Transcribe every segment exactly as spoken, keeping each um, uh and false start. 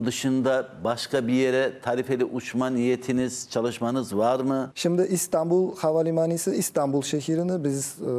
dışında başka bir yere tarifeli uçma niyetiniz, çalışmanız var mı? Şimdi İstanbul Havalimanı, İstanbul şehrini biz e,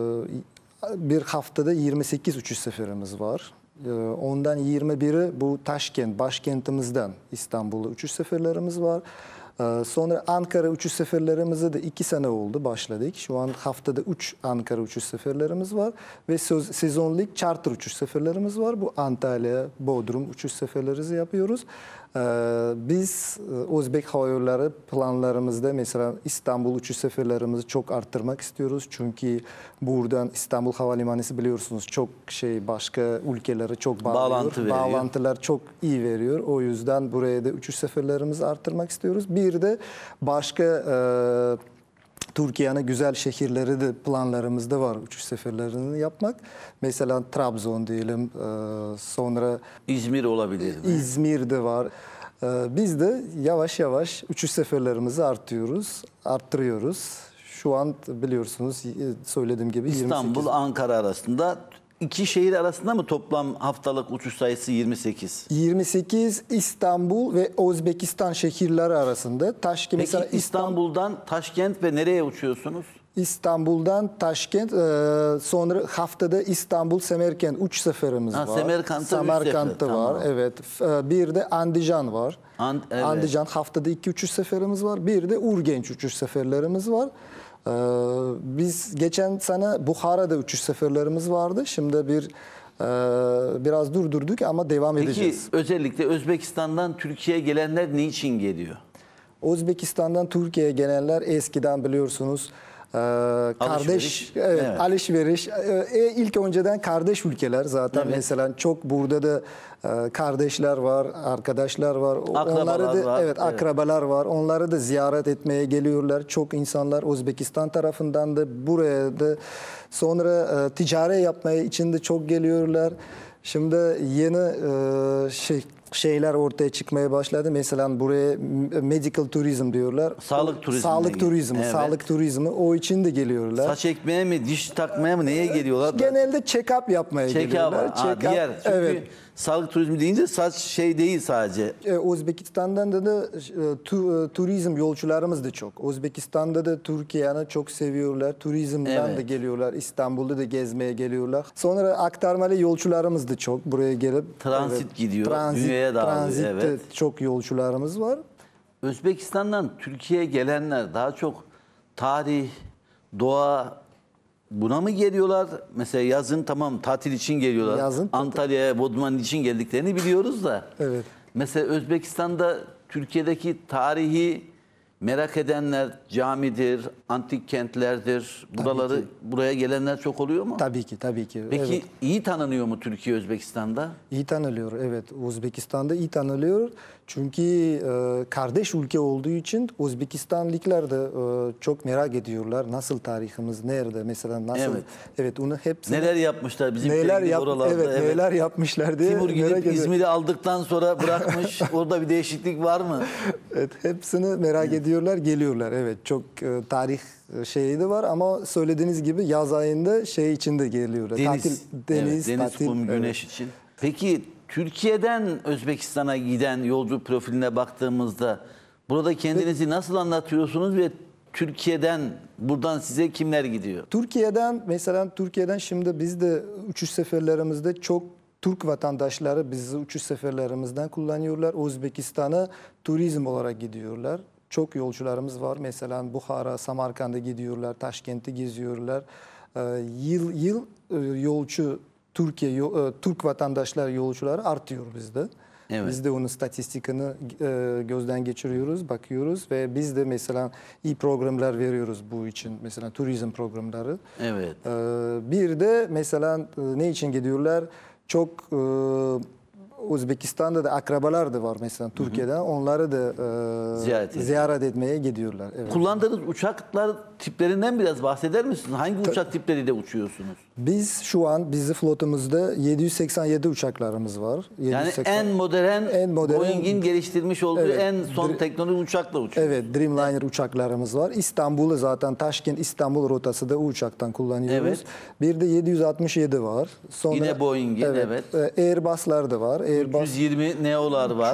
bir haftada yirmi sekiz uçuş seferimiz var. E, ondan yirmi biri bu Taşkent, başkentimizden İstanbul'a uçuş seferlerimiz var. E, sonra Ankara uçuş seferlerimize de iki sene oldu başladık. Şu an haftada üç Ankara uçuş seferlerimiz var ve söz, sezonluk charter uçuş seferlerimiz var. Bu Antalya, Bodrum uçuş seferleri yapıyoruz. Biz Özbek Hava Yolları planlarımızda mesela İstanbul uçuş seferlerimizi çok arttırmak istiyoruz. Çünkü buradan İstanbul Havalimanı biliyorsunuz çok şey başka ülkelere çok bağlıyor. Bağlantı veriyor. Bağlantılar çok iyi veriyor. O yüzden buraya da uçuş seferlerimizi arttırmak istiyoruz. Bir de başka e, Türkiye'nin güzel şehirleri de planlarımızda var uçuş seferlerini yapmak. Mesela Trabzon diyelim, sonra İzmir olabilir mi? İzmir'de var. Biz de yavaş yavaş uçuş seferlerimizi artıyoruz, arttırıyoruz. Şu an biliyorsunuz söylediğim gibi İstanbul, Ankara arasında iki şehir arasında mı toplam haftalık uçuş sayısı yirmi sekiz? yirmi sekiz İstanbul ve Özbekistan şehirleri arasında. Taşkent Peki mesela İstanbul'dan Taşkent ve nereye uçuyorsunuz? İstanbul'dan Taşkent, sonra haftada İstanbul Semerkant uç seferimiz Ha, var. Semerkant'ta Semerkant'ta üç sefer, var. tamam. Evet. Bir de Andijan var. And, evet. Andijan haftada iki uçuş seferimiz var. Bir de Urgenç uçuş seferlerimiz var. Biz geçen sene Bukhara'da uçuş seferlerimiz vardı. Şimdi bir biraz durdurduk ama devam Peki, edeceğiz. Peki özellikle Özbekistan'dan Türkiye'ye gelenler niçin geliyor? Özbekistan'dan Türkiye'ye gelenler eskiden biliyorsunuz kardeş Alışveriş. evet, Evet. alışveriş e, ilk önceden kardeş ülkeler zaten Evet. mesela çok burada da e, kardeşler var, arkadaşlar var. Akrabalar onları da var. evet, Evet. akrabalar var. Onları da ziyaret etmeye geliyorlar. Çok insanlar Özbekistan tarafından da buraya da sonra e, ticari yapmaya için de çok geliyorlar. Şimdi yeni e, şey şeyler ortaya çıkmaya başladı. Mesela buraya medical turizm diyorlar. Sağlık turizmi. Sağlık turizmi, Evet. sağlık turizmi o için de geliyorlar. Saç ekmeye mi, diş takmaya mı, neye geliyorlar? Genelde check-up yapmaya Check-up. geliyorlar. Ha, Check-up, diğer. Çünkü evet. sağlık turizmi deyince saç şey değil sadece. Ee, Özbekistan'dan da, da e, tu, e, turizm yolcularımız da çok. Özbekistan'da da Türkiye'yi çok seviyorlar. Turizmden Evet. de geliyorlar. İstanbul'da da gezmeye geliyorlar. Sonra aktarmalı yolcularımız da çok buraya gelip. Transit gidiyor, dünyaya dağılıyor, Transitte evet. çok yolcularımız var. Özbekistan'dan Türkiye'ye gelenler daha çok tarih, doğa buna mı geliyorlar? Mesela yazın tamam tatil için geliyorlar. Yazın tatil. Antalya'ya, Bodrum için geldiklerini biliyoruz da. Evet. Mesela Özbekistan'da Türkiye'deki tarihi merak edenler camidir, antik kentlerdir. Buraları ki. buraya gelenler çok oluyor mu? Tabii ki, tabii ki. Peki Evet. iyi tanınıyor mu Türkiye Özbekistan'da? İyi tanılıyor, evet. Özbekistan'da iyi tanılıyor. Çünkü e, kardeş ülke olduğu için Özbekistanlılar da e, çok merak ediyorlar. Nasıl tarihimiz, nerede mesela, nasıl? Evet. Evet, onu hepsini... Neler yapmışlar bizim neler sevgili yap, oralarda? evet, neler yapmışlar diye Timur merak gidip ediyorum. İzmir'i aldıktan sonra bırakmış. Orada bir değişiklik var mı? Evet, hepsini merak ediyorlar, geliyorlar. Evet, çok e, tarih şeyi de var ama söylediğiniz gibi yaz ayında şey için de geliyorlar. Deniz, tatil, deniz, evet, deniz tatil, kum, güneş evet. için. Peki Türkiye'den Özbekistan'a giden yolcu profiline baktığımızda burada kendinizi nasıl anlatıyorsunuz ve Türkiye'den buradan size kimler gidiyor? Türkiye'den mesela Türkiye'den şimdi biz de uçuş seferlerimizde çok Türk vatandaşları bizi uçuş seferlerimizden kullanıyorlar. Özbekistan'a turizm olarak gidiyorlar. Çok yolcularımız var. Mesela Bukhara, Samarkand'a gidiyorlar, Taşkent'i geziyorlar. Ee, yıl yıl e, yolcu Türkiye e, Türk vatandaşlar yolcuları artıyor bizde. Evet. Biz de onun statistikini e, gözden geçiriyoruz, bakıyoruz ve biz de mesela iyi programlar veriyoruz bu için. Mesela turizm programları. Evet. Ee, bir de mesela e, ne için gidiyorlar? Çok e, Özbekistan'da da akrabalar da var mesela Türkiye'den. Onları da e, Ziyaret ziyaret, etmeye gidiyorlar. Evet. Kullandığınız uçaklar tiplerinden biraz bahseder misiniz? Hangi uçak tipleriyle uçuyorsunuz? Biz şu an bizi flotumuzda yedi yüz seksen yedi uçaklarımız var. Yani yedi yüz seksen en modern, En modern- Boeing'in geliştirmiş olduğu Evet. en son Dr- teknoloji uçakla uçuyor. Evet, Dreamliner uçaklarımız var. İstanbul'u zaten Taşkent İstanbul rotası da o uçaktan kullanıyoruz. Evet. Bir de yedi yüz altmış yedi var. Sonra, Yine Boeing'in, evet. e, Airbus'lar da var. Airbus üç yüz yirmi Neo'lar var.